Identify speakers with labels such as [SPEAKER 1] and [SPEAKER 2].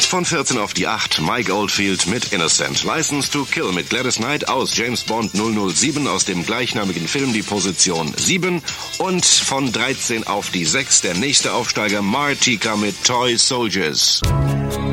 [SPEAKER 1] Jetzt von 14 auf die 8 Mike Oldfield mit Innocent. License to Kill mit Gladys Knight aus James Bond 007 aus dem gleichnamigen Film die Position 7. Und von 13 auf die 6 der nächste Aufsteiger Martika mit Toy Soldiers.